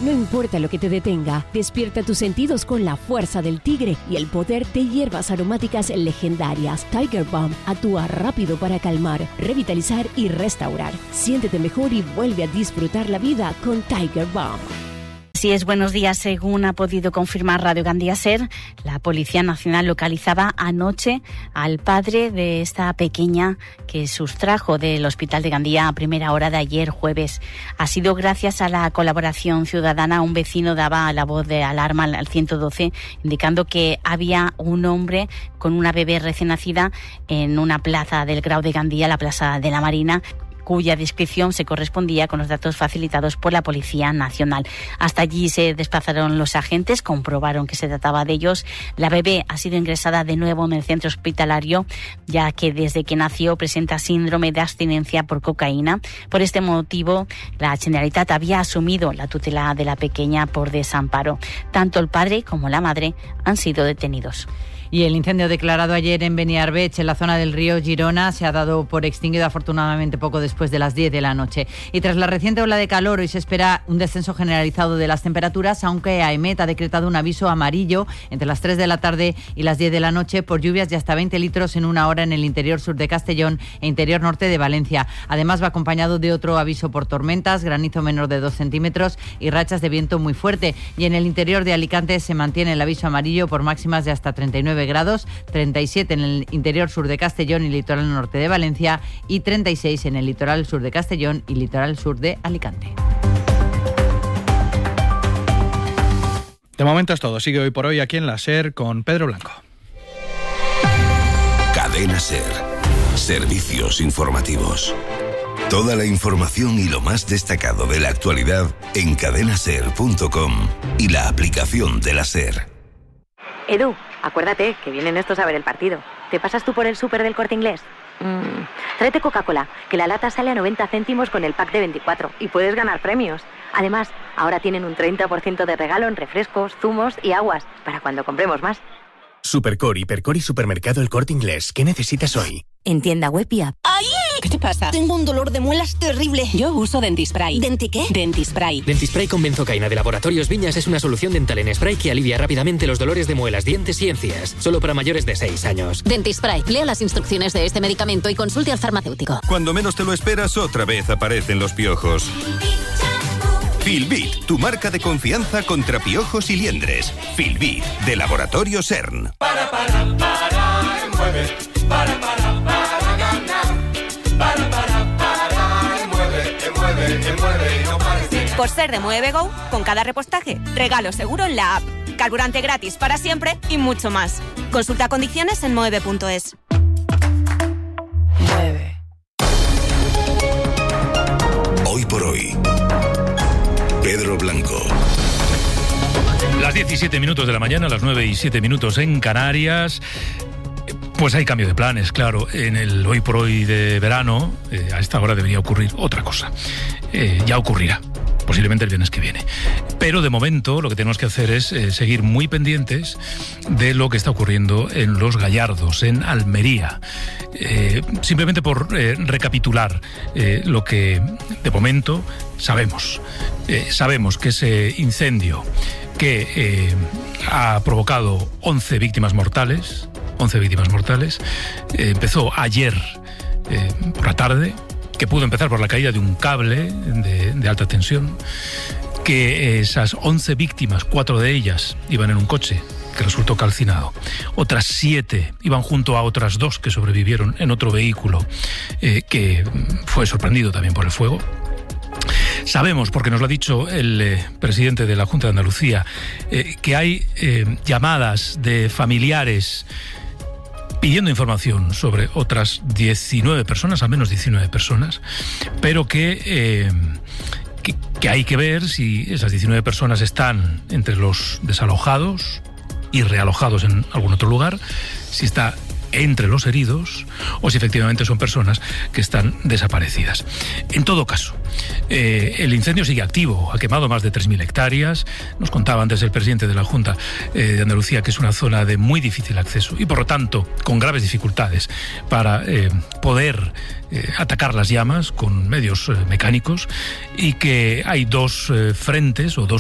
No importa lo que te detenga, despierta tus sentidos con la fuerza del tigre y el poder de hierbas aromáticas legendarias. Tiger Balm actúa rápido para calmar, revitalizar y restaurar. Siéntete mejor y vuelve a disfrutar la vida con Tiger Balm. Así es, buenos días. Según ha podido confirmar Radio Gandía Ser, la Policía Nacional localizaba anoche al padre de esta pequeña que sustrajo del hospital de Gandía a primera hora de ayer jueves. Ha sido gracias a la colaboración ciudadana. Un vecino daba la voz de alarma al 112 indicando que había un hombre con una bebé recién nacida en una plaza del Grau de Gandía, la Plaza de la Marina, cuya descripción se correspondía con los datos facilitados por la Policía Nacional. Hasta allí se desplazaron los agentes, comprobaron que se trataba de ellos. La bebé ha sido ingresada de nuevo en el centro hospitalario, ya que desde que nació presenta síndrome de abstinencia por cocaína. Por este motivo, la Generalitat había asumido la tutela de la pequeña por desamparo. Tanto el padre como la madre han sido detenidos. Y el incendio declarado ayer en Beniarbeig, en la zona del río Girona, se ha dado por extinguido afortunadamente poco después de las 10 de la noche. Y tras la reciente ola de calor, hoy se espera un descenso generalizado de las temperaturas, aunque AEMET ha decretado un aviso amarillo entre las 3 de la tarde y las 10 de la noche por lluvias de hasta 20 litros en una hora en el interior sur de Castellón e interior norte de Valencia. Además va acompañado de otro aviso por tormentas, granizo menor de 2 centímetros y rachas de viento muy fuerte. Y en el interior de Alicante se mantiene el aviso amarillo por máximas de hasta 39 grados, 37 en el interior sur de Castellón y litoral norte de Valencia y 36 en el litoral sur de Castellón y litoral sur de Alicante. De momento es todo. Sigue Hoy por Hoy aquí en la SER con Pedro Blanco. Cadena SER. Servicios informativos. Toda la información y lo más destacado de la actualidad en cadenaser.com y la aplicación de la SER. Edu, acuérdate que vienen estos a ver el partido. ¿Te pasas tú por el súper del Corte Inglés? Tráete Coca-Cola, que la lata sale a 90 céntimos con el pack de 24 y puedes ganar premios. Además, ahora tienen un 30% de regalo en refrescos, zumos y aguas para cuando compremos más. Supercor, Hipercor y Supermercado El Corte Inglés. ¿Qué necesitas hoy? En tienda web y app. ¡Ay! ¿Qué te pasa? Tengo un dolor de muelas terrible. Yo uso Dentispray. ¿Denti qué? Dentispray. Dentispray con benzocaína de Laboratorios Viñas es una solución dental en spray que alivia rápidamente los dolores de muelas, dientes y encías. Solo para mayores de 6 años. Dentispray. Lea las instrucciones de este medicamento y consulte al farmacéutico. Cuando menos te lo esperas, otra vez aparecen los piojos. Filbit, tu marca de confianza contra piojos y liendres. Filbit, de Laboratorio CERN. Mueve, para ganar. Mueve, y no pares. Por ser de Mueve Go, con cada repostaje, regalo seguro en la app, carburante gratis para siempre y mucho más. Consulta condiciones en moeve.es. Mueve. Hoy por hoy, Pedro Blanco. Las 17 minutos de la mañana, las 9 y 7 minutos en Canarias. Pues hay cambio de planes, claro. En el Hoy por Hoy de verano, a esta hora debería ocurrir otra cosa. Ya ocurrirá, posiblemente el viernes que viene. Pero de momento lo que tenemos que hacer es seguir muy pendientes de lo que está ocurriendo en Los Gallardos, en Almería. Simplemente por recapitular lo que de momento sabemos. Sabemos que ese incendio que ha provocado 11 víctimas mortales, empezó ayer por la tarde, que pudo empezar por la caída de un cable de alta tensión, que esas 11 víctimas, 4 de ellas iban en un coche que resultó calcinado. Otras 7 iban junto a otras 2 que sobrevivieron en otro vehículo que fue sorprendido también por el fuego. Sabemos, porque nos lo ha dicho el presidente de la Junta de Andalucía, que hay llamadas de familiares pidiendo información sobre otras 19 personas, al menos 19 personas, pero que hay que ver si esas 19 personas están entre los desalojados y realojados en algún otro lugar, si está entre los heridos o si efectivamente son personas que están desaparecidas. En todo caso, el incendio sigue activo, ha quemado más de 3.000 hectáreas. Nos contaba antes el presidente de la Junta de Andalucía que es una zona de muy difícil acceso y por lo tanto con graves dificultades para poder atacar las llamas con medios mecánicos, y que hay dos frentes o dos